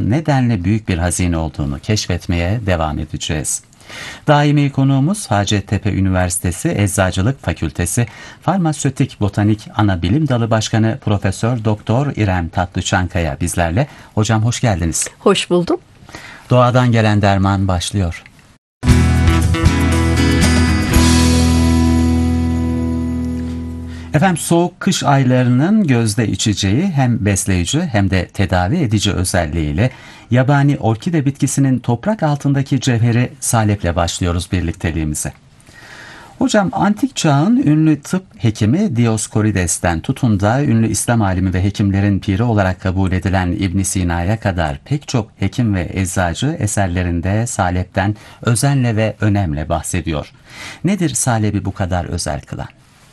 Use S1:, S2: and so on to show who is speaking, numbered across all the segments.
S1: taşıyan nedenli büyük bir hazine olduğunu keşfetmeye devam edeceğiz. Daimi konuğumuz Hacettepe Üniversitesi Eczacılık Fakültesi Farmasötik Botanik Anabilim Dalı Başkanı Profesör Doktor İrem Tatlıçankaya bizlerle. Hocam hoş geldiniz.
S2: Hoş buldum.
S1: Doğadan gelen derman başlıyor. Efendim, soğuk kış aylarının gözde içeceği hem besleyici hem de tedavi edici özelliğiyle yabani orkide bitkisinin toprak altındaki cevheri saleple başlıyoruz birlikteliğimize. Hocam, antik çağın ünlü tıp hekimi Dioscorides'ten tutun da ünlü İslam alimi ve hekimlerin piri olarak kabul edilen İbn Sina'ya kadar pek çok hekim ve eczacı eserlerinde salepten özenle ve önemle bahsediyor. Nedir salebi bu kadar özel kılan?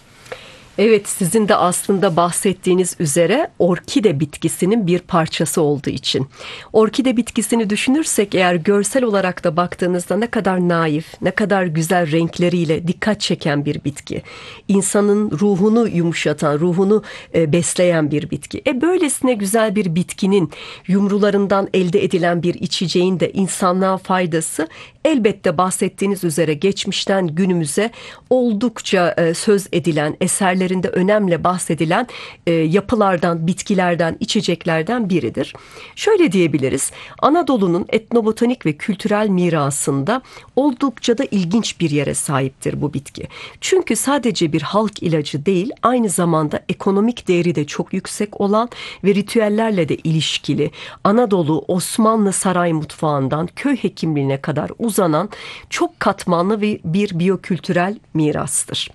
S2: Evet, sizin de aslında bahsettiğiniz üzere orkide bitkisinin bir parçası olduğu için. Orkide bitkisini düşünürsek eğer görsel olarak da baktığınızda ne kadar naif, ne kadar güzel renkleriyle dikkat çeken bir bitki. İnsanın ruhunu yumuşatan, ruhunu besleyen bir bitki. Böylesine güzel bir bitkinin yumrularından elde edilen bir içeceğin de insanlığa faydası elbette bahsettiğiniz üzere geçmişten günümüze oldukça söz edilen, eserlerinde önemli bahsedilen yapılardan, bitkilerden, içeceklerden biridir. Şöyle diyebiliriz, Anadolu'nun etnobotanik ve kültürel mirasında oldukça da ilginç bir yere sahiptir bu bitki. Çünkü sadece bir halk ilacı değil, aynı zamanda ekonomik değeri de çok yüksek olan ve ritüellerle de ilişkili, Anadolu, Osmanlı saray mutfağından köy hekimliğine kadar uzanan çok katmanlı ve bir biyokültürel mirastır.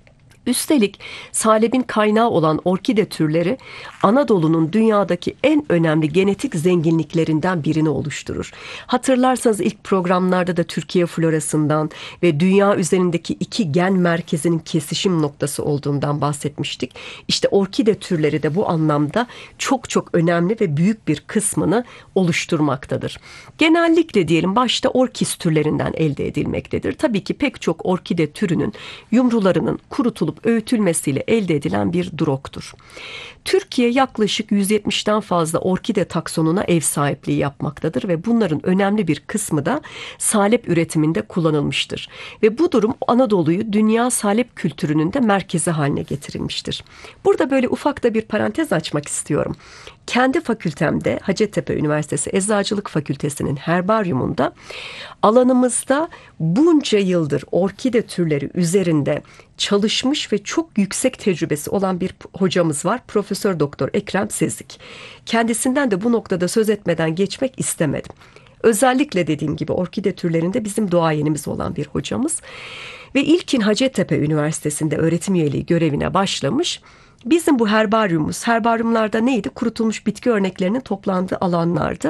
S2: Üstelik salebin kaynağı olan orkide türleri Anadolu'nun dünyadaki en önemli genetik zenginliklerinden birini oluşturur. Hatırlarsanız ilk programlarda da Türkiye florasından ve dünya üzerindeki iki gen merkezinin kesişim noktası olduğundan bahsetmiştik. İşte orkide türleri de bu anlamda çok çok önemli ve büyük bir kısmını oluşturmaktadır. Genellikle diyelim başta orkis türlerinden elde edilmektedir. Tabii ki pek çok orkide türünün yumrularının kurutulup öğütülmesiyle elde edilen bir drogtur. Türkiye yaklaşık 170'ten fazla orkide taksonuna ev sahipliği yapmaktadır ve bunların önemli bir kısmı da salep üretiminde kullanılmıştır. Ve bu durum Anadolu'yu dünya salep kültürünün de merkezi haline getirilmiştir. Burada böyle ufak da bir parantez açmak istiyorum. Kendi fakültemde Hacettepe Üniversitesi Eczacılık Fakültesi'nin herbaryumunda alanımızda bunca yıldır orkide türleri üzerinde çalışmış ve çok yüksek tecrübesi olan bir hocamız var. Profesör Doktor Ekrem Sezik. Kendisinden de bu noktada söz etmeden geçmek istemedim. Özellikle dediğim gibi orkide türlerinde bizim duayenimiz olan bir hocamız. Ve ilkin Hacettepe Üniversitesi'nde öğretim üyeliği görevine başlamış. Bizim bu herbaryumlarda neydi? Kurutulmuş bitki örneklerinin toplandığı alanlardı.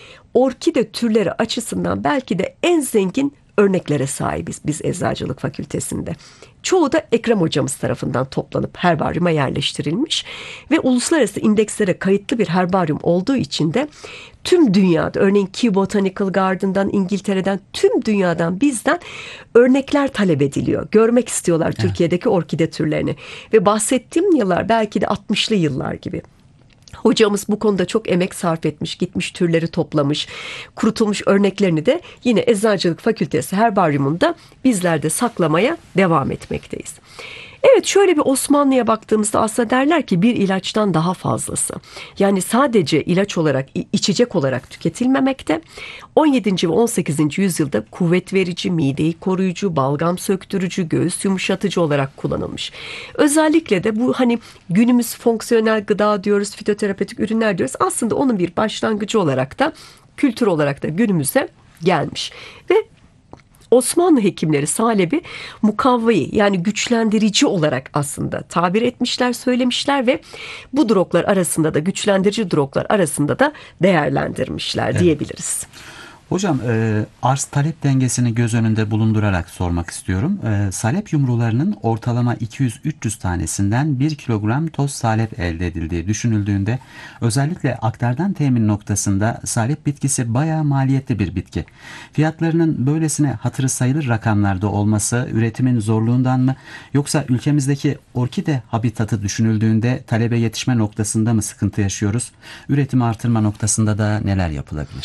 S2: Orkide türleri açısından belki de en zengin örneklere sahibiz biz Eczacılık Fakültesi'nde. Çoğu da Ekrem hocamız tarafından toplanıp herbaryuma yerleştirilmiş ve uluslararası indekslere kayıtlı bir herbaryum olduğu için de tüm dünyada, örneğin Kew Botanical Garden'dan, İngiltere'den, tüm dünyadan bizden örnekler talep ediliyor. Görmek istiyorlar Türkiye'deki orkide türlerini. Ve bahsettiğim yıllar belki de 60'lı yıllar gibi. Hocamız bu konuda çok emek sarf etmiş, gitmiş türleri toplamış, kurutulmuş örneklerini de yine Eczacılık Fakültesi herbaryumunda bizler de saklamaya devam etmekteyiz. Evet, şöyle bir Osmanlı'ya baktığımızda aslında derler ki bir ilaçtan daha fazlası. Yani sadece ilaç olarak, içecek olarak tüketilmemekte. 17. ve 18. yüzyılda kuvvet verici, mideyi koruyucu, balgam söktürücü, göğüs yumuşatıcı olarak kullanılmış. Özellikle de bu günümüz fonksiyonel gıda diyoruz, fitoterapötik ürünler diyoruz. Aslında onun bir başlangıcı olarak da kültür olarak da günümüze gelmiş. Ve Osmanlı hekimleri salebi mukavveyi, yani güçlendirici olarak aslında tabir etmişler, söylemişler ve bu droglar arasında da, güçlendirici droglar arasında da değerlendirmişler diyebiliriz.
S1: Hocam, arz talep dengesini göz önünde bulundurarak sormak istiyorum. Salep yumrularının ortalama 200-300 tanesinden 1 kilogram toz salep elde edildiği düşünüldüğünde özellikle aktardan temin noktasında salep bitkisi bayağı maliyetli bir bitki. Fiyatlarının böylesine hatırı sayılır rakamlarda olması üretimin zorluğundan mı, yoksa ülkemizdeki orkide habitatı düşünüldüğünde talebe yetişme noktasında mı sıkıntı yaşıyoruz? Üretimi artırma noktasında da neler yapılabilir?